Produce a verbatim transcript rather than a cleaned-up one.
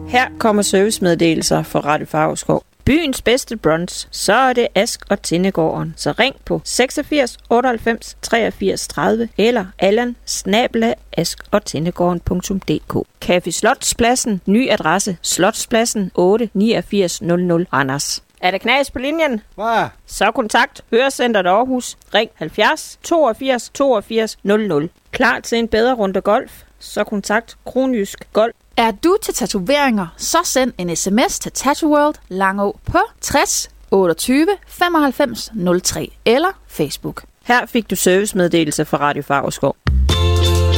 Her kommer servicemeddelelser fra Radio Favrskov. Byens bedste brunch, så er det Ask og Tindegården. Så ring på seksogfirs otteoghalvfems treogfirs tredive eller allan snabel-a ask og tindegården punktum d k. Café Slotspladsen, ny adresse, Slotspladsen otte niogfirs hundrede Randers. Er der knas på linjen? Hvad? Så kontakt Hørecenteret Aarhus. Ring halvfjerds toogfirs toogfirs nul nul. Klar til en bedre runde golf? Så kontakt Kronjysk Golf. Er du til tatoveringer, så send en sms til Tattoo World Langå på tres otteogtyve femoghalvfems nul tre eller Facebook. Her fik du servicemeddelelse fra Radio Favrskov.